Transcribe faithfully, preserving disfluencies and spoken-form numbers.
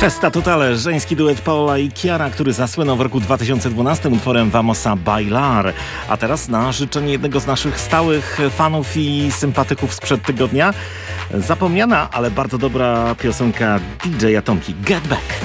Festa Totale, żeński duet Paola i Chiara, który zasłynął w roku dwa tysiące dwunastym utworem Vamos a Bailar. A teraz na życzenie jednego z naszych stałych fanów i sympatyków sprzed tygodnia zapomniana, ale bardzo dobra piosenka D J Atomki, Get Back.